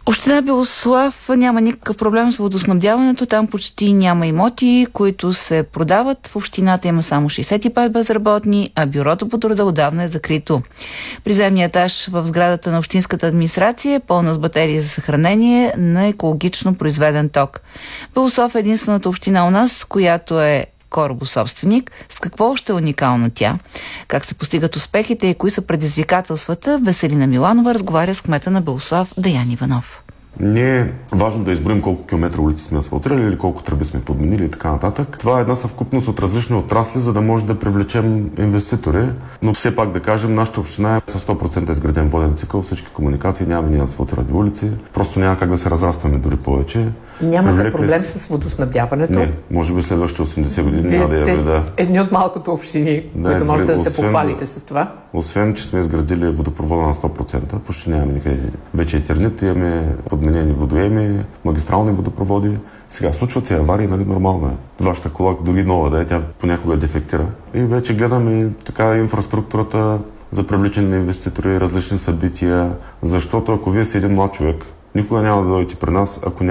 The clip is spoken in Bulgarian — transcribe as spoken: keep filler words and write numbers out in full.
Община Белослав няма никакъв проблем с водоснабдяването. Там почти няма имоти, които се продават. В общината има само шейсет и пет безработни, а бюрото по труда отдавна е закрито. Приземният етаж в сградата на общинската администрация е пълна с батерии за съхранение на екологично произведен ток. Белослав е единствената община у нас, която е корабособственик. С какво още е уникална тя? Как се постигат успехите и кои са предизвикателствата? Веселина Миланова разговаря с кмета на Белослав Деян Иванов. Не е важно да изброим колко километра улици сме асфалтирали или колко тръби сме подменили и така нататък. Това е една съвкупност от различни отрасли, за да може да привлечем инвеститори. Но все пак да кажем, нашата община е със сто процента изграден воден цикъл, всички комуникации, нямаме ни асфалтирани улици. Просто няма как да се разрастваме дори повече. Нямате Привлекли... проблем с водоснабдяването? Не, може би следващите осемдесет години Вие няма да я да. Едни от малкото общини, да, които можете да се освен, похвалите с това. Освен, че сме изградили водопровода на сто процента, почти нямаме никъде вече етернит, имаме подменени водоеми, магистрални водопроводи. Сега случват се аварии, нали, нормално е. Вашата кола, дори нова да е, тя понякога дефектира. И вече гледаме така инфраструктурата за привличане на инвеститори, различни събития, защото ако вие си един млад човек, никога няма да дойдете при нас, ако